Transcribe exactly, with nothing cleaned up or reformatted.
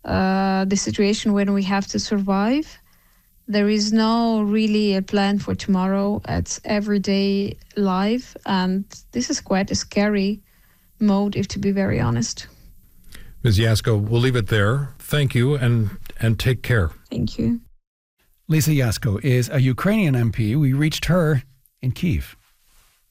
uh, the situation when we have to survive. There is no really a plan for tomorrow. It's everyday life, and this is quite a scary mode, if to be very honest. Miz Yasko, we'll leave it there. Thank you, and and take care. Thank you. Lisa Yasko is a Ukrainian M P. We reached her in Kyiv.